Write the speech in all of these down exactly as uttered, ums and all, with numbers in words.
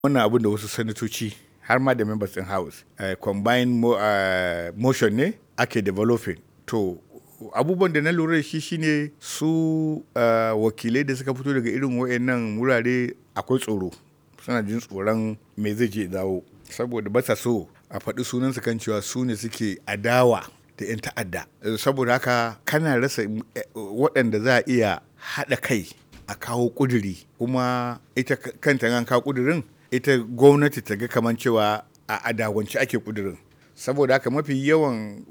Wannan abin da wasu sanatoci har ma da members in house uh, combined mo, uh, motion ne ake developing. To abubuwan da na lura da shi shine su uh, wakilai da suka fito daga irin wayannan wurare akwai tsoro, suna jin tsoron me zai je dawo, saboda ba sa so a faɗi sunansu kan cewa su ne suke adawa da 'yan ta'adda. Saboda haka kana rasa waɗanda za a iya haɗa kai a kawo ƙuduri, kuma ita kanta an kawo ƙudurin ita gwamnati ta ga kamar cewa a adawance ake ƙudurin. Saboda haka mafi yawan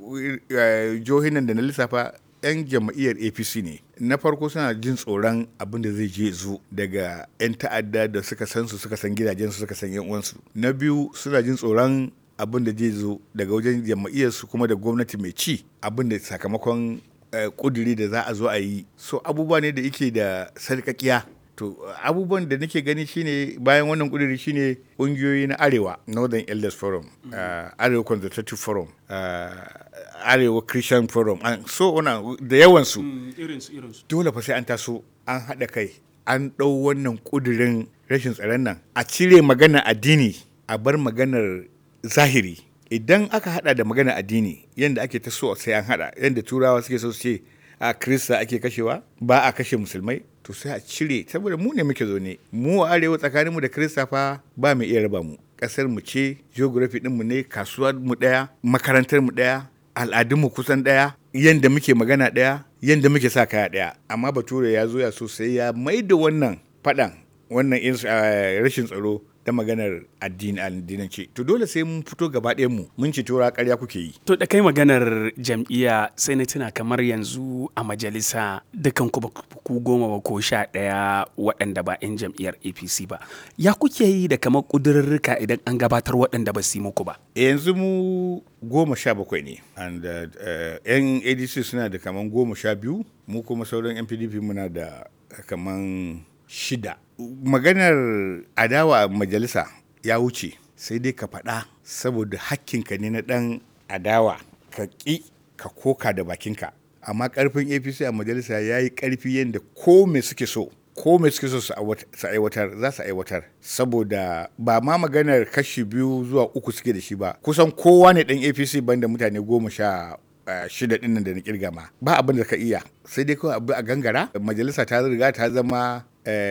jihohin nan da na lissafa 'yan jam'iyyar A P C ne. Na farko suna jin tsoron abin da zai je zo daga 'yan ta'adda da suka san su, suka san gidajensu, suka san 'yan uwansu. Na biyu suna jin tsoron abin da zai zo daga wajen jam'iyyarsu kuma da gwamnati mai ci, abin da sakamakon kuduri da za a zo a yi. So abubuwa ne da yake da sarƙaƙiya. To abubuwan da nake gani shine bayan wannan kuduri shine ƙungiyoyi na Arewa, Northern Elders Forum, uh, Arewa Consultative Forum, uh, Arewa Christian Forum, and so on da yawansu. Mm, dole fa sai an taso an haɗa kai an ɗau wannan kudirin rashin tsaron nan, a cire maganar addini a bar maganar zahiri. Idan aka hada da magana addini yadda ake ta so sai an hada, yadda turawa suke so su ce a Kirista ake kashewa ba a kashe musulmai, to sai a cire, saboda mu ne muke zaune mu a arewa tsakanin mu da Kirista fa ba mu iya raba mu. Kasar mu ce, geography din mu ne, kasuwar mu daya, makarantar mu daya, al'adun mu kusan daya, yadda muke magana daya, yadda muke sa kaya daya. Amma bature ya zo ya so sai ya maida wannan fadan, wannan rashin tsaro da maganar addini addinance. To dole sai mun fito gaba ɗayan mu mun ci tura ƙarya kuke yi. To da kai maganar jam'iyya sai na tuna kamar yanzu a majalisa dukan ku ku goma ba ko sha ɗaya waɗanda ba 'yan jam'iyyar A P C ba. Ya kuke yi da kamar ƙudurrurruka idan an gabatar waɗanda ba su yi muku ba? Yanzu mu goma sha bakwai ne, and uh, 'yan A D C suna da kamar goma sha biyu, mu kuma sauran 'yan P D P muna da kamar shida. Maganar adawa a majalisa ya wuce, sai dai ka faɗa saboda hakkinka ne na ɗan adawa ka ƙi ka koka da bakinka. Amma ƙarfin A P C a majalisa ya yi ƙarfi yadda ko me suke so ko me suke so su aiwatar za su aiwatar, saboda ba ma maganar kashi biyu zuwa uku suke da shi ba, kusan kowa ne ɗan A P C banda mutane goma sha shida ɗin nan da na kirga ma, ba abin da ka iya, sai dai kawai abu a gangara. Majalisa ta riga ta zama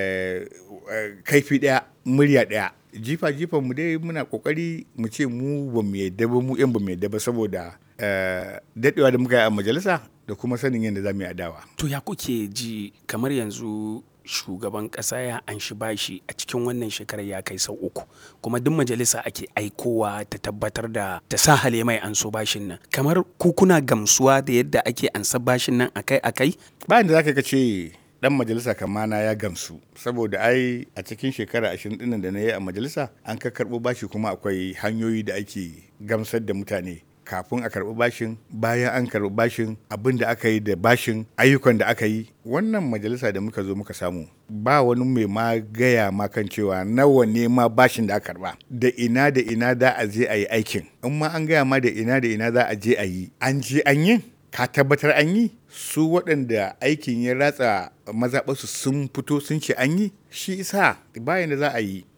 kaifi ɗaya murya ɗaya. Jifa jifan mu dai muna kokari mu ce mu ba mu yadda ba, mu yan ba mu yadda ba, saboda daɗewa da muka yi a majalisa da kuma sanin yadda za mu yi adawa. To ya kuke ji kamar yanzu shugaban ƙasa ya anshi bashi a cikin wannan shekarar ya kai sau uku, kuma duk majalisa ake aikowa ta tabbatar da ta sa hale mai anso bashin nan, kamar ku kuna gamsuwa da yadda ake ansa bashin nan akai akai? Bayan da zaka ce dan majalisa kamana ya gamsu, saboda ai a cikin shekara ashirin ɗin da na yi a majalisa an ka karɓo bashi, kuma akwai hanyoyi da ake gamsar da mutane kafin a karɓi bashin, bayan an karɓi bashin, abin da aka yi da bashin, ayyukan da aka yi. Wannan majalisa da muka zo muka samu ba wani mai ma gaya ma kan cewa nawa ne ma bashin da aka karɓa, da ina da ina za a je a yi aikin. In ma an gaya ma da ina da ina za a je a yi, an je an yi, ka tabbatar an yi. Su waɗanda aikin ya ratsa mazaɓarsu sun fito sun ce an yi, shi isa bayan da za a yi